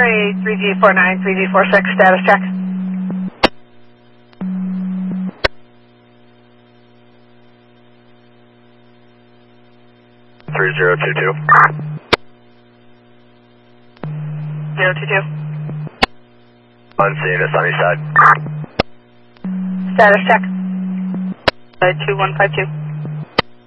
Cherry 3G49, 3G46, status check. Three 022. 022. Unseen, it's on east side. Status check. 2152.